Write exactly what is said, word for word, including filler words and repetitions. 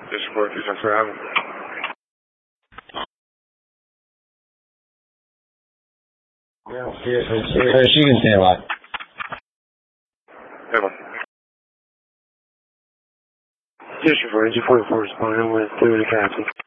This is four two six seven. Yeah, she, she, she can stand by. Hey, man. District four, G forty-four responding with two to the captain.